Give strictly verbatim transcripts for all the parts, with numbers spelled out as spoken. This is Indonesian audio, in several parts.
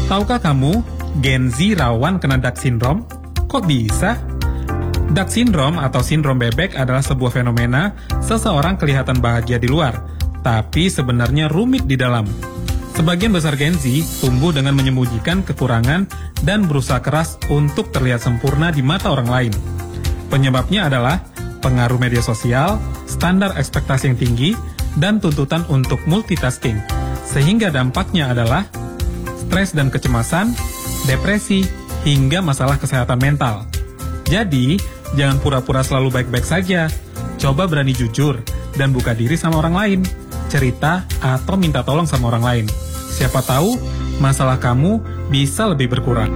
Tahukah kamu, Gen Z rawan kena Duck Syndrome? Kok bisa? Duck Syndrome atau sindrom bebek adalah sebuah fenomena seseorang kelihatan bahagia di luar, tapi sebenarnya rumit di dalam. Sebagian besar Gen Z tumbuh dengan menyembunyikan kekurangan dan berusaha keras untuk terlihat sempurna di mata orang lain. Penyebabnya adalah pengaruh media sosial, standar ekspektasi yang tinggi, dan tuntutan untuk multitasking. Sehingga dampaknya adalah stres dan kecemasan, depresi, hingga masalah kesehatan mental. Jadi, jangan pura-pura selalu baik-baik saja. Coba berani jujur dan buka diri sama orang lain. Cerita atau minta tolong sama orang lain. Siapa tahu masalah kamu bisa lebih berkurang.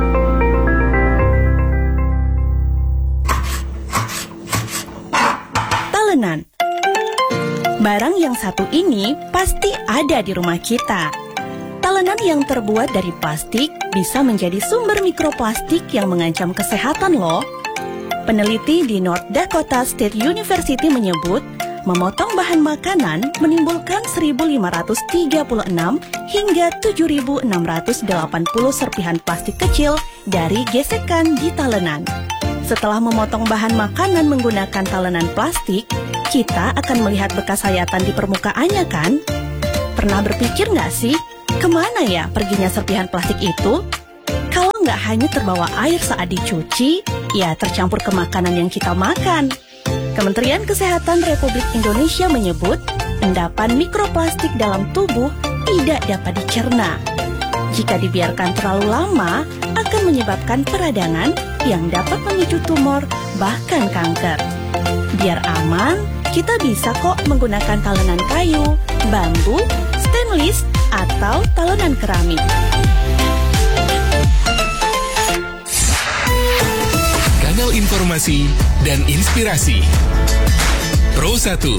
Talenan. Barang yang satu ini pasti ada di rumah kita. Talenan yang terbuat dari plastik bisa menjadi sumber mikroplastik yang mengancam kesehatan loh. Peneliti di North Dakota State University menyebut, memotong bahan makanan menimbulkan seribu lima ratus tiga puluh enam hingga tujuh ribu enam ratus delapan puluh serpihan plastik kecil dari gesekan di talenan. Setelah memotong bahan makanan menggunakan talenan plastik, kita akan melihat bekas sayatan di permukaannya kan? Pernah berpikir nggak sih, kemana ya perginya serpihan plastik itu? Kalau nggak hanya terbawa air saat dicuci, ya tercampur ke makanan yang kita makan. Kementerian Kesehatan Republik Indonesia menyebut endapan mikroplastik dalam tubuh tidak dapat dicerna. Jika dibiarkan terlalu lama, akan menyebabkan peradangan yang dapat memicu tumor, bahkan kanker. Biar aman, kita bisa kok menggunakan talenan kayu, bambu, stainless, atau talenan keramik. Kanal informasi dan inspirasi Pro satu.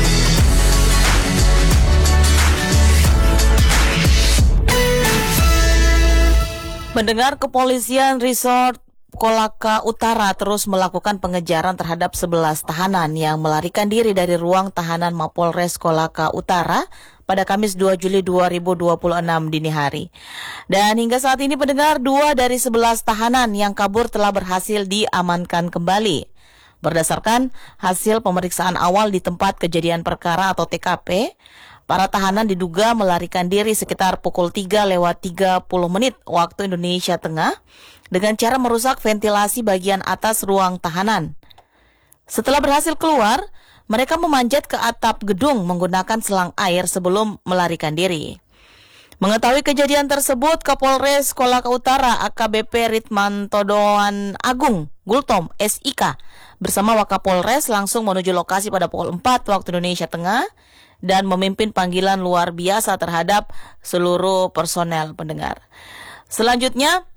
Mendengar kepolisian Resort Kolaka Utara terus melakukan pengejaran terhadap sebelas tahanan yang melarikan diri dari ruang tahanan Mapolres Kolaka Utara pada Kamis dua Juli dua ribu dua puluh enam dini hari. Dan hingga saat ini pendengar, dua dari sebelas tahanan yang kabur telah berhasil diamankan kembali. Berdasarkan hasil pemeriksaan awal di tempat kejadian perkara atau T K P, para tahanan diduga melarikan diri sekitar pukul tiga lewat tiga puluh menit waktu Indonesia Tengah dengan cara merusak ventilasi bagian atas ruang tahanan. Setelah berhasil keluar, mereka memanjat ke atap gedung menggunakan selang air sebelum melarikan diri. Mengetahui kejadian tersebut, Kapolres Kolaka Utara A K B P Ritmanto Doan Agung Gultom S I K bersama Wakapolres langsung menuju lokasi pada pukul empat waktu Indonesia Tengah dan memimpin panggilan luar biasa terhadap seluruh personel pendengar. Selanjutnya,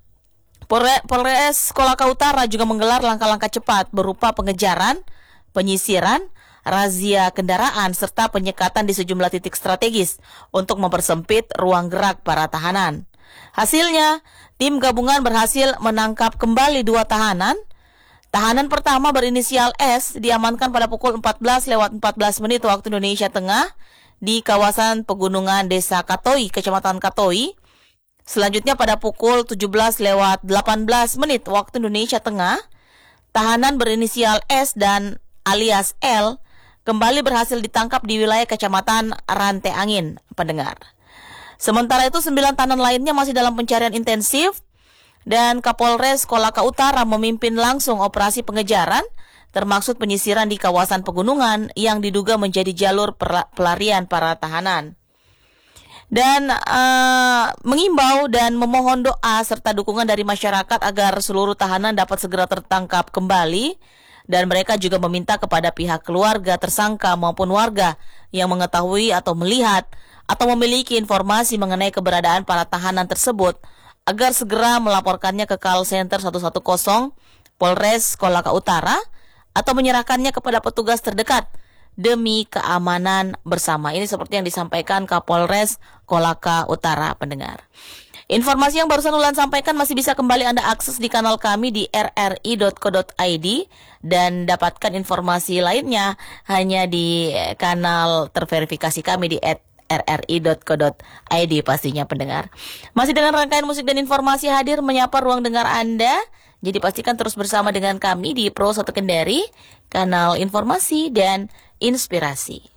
Polres Kolaka Utara juga menggelar langkah-langkah cepat berupa pengejaran, penyisiran, razia kendaraan, serta penyekatan di sejumlah titik strategis untuk mempersempit ruang gerak para tahanan. Hasilnya, tim gabungan berhasil menangkap kembali dua tahanan. Tahanan pertama berinisial S diamankan pada pukul empat belas lewat empat belas menit waktu Indonesia Tengah di kawasan pegunungan Desa Katoi, Kecamatan Katoi. Selanjutnya pada pukul tujuh belas lewat delapan belas menit waktu Indonesia Tengah, tahanan berinisial S dan alias L kembali berhasil ditangkap di wilayah Kecamatan Rantai Angin, pendengar. Sementara itu, sembilan tahanan lainnya masih dalam pencarian intensif dan Kapolres Kolaka Utara memimpin langsung operasi pengejaran termasuk penyisiran di kawasan pegunungan yang diduga menjadi jalur pelarian para tahanan. Dan uh, mengimbau dan memohon doa serta dukungan dari masyarakat agar seluruh tahanan dapat segera tertangkap kembali. Dan mereka juga meminta kepada pihak keluarga tersangka maupun warga yang mengetahui atau melihat atau memiliki informasi mengenai keberadaan para tahanan tersebut agar segera melaporkannya ke call center satu satu nol Polres Kolaka Utara atau menyerahkannya kepada petugas terdekat demi keamanan bersama. Ini seperti yang disampaikan Kapolres Kolaka Utara, pendengar. Informasi yang barusan Ulan sampaikan masih bisa kembali Anda akses di kanal kami di r r i dot co dot i d dan dapatkan informasi lainnya hanya di kanal terverifikasi kami di at r r i dot co dot i d pastinya pendengar. Masih dengan rangkaian musik dan informasi hadir menyapa ruang dengar Anda. Jadi pastikan terus bersama dengan kami di Pro satu Kendari, kanal informasi dan inspirasi.